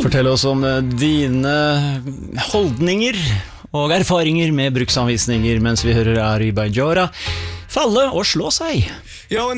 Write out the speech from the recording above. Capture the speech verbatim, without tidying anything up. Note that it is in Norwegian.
Fortell oss om dine holdninger og erfaringer med bruksanvisninger mens vi hører Ari Bajora falle og slå seg. Ja,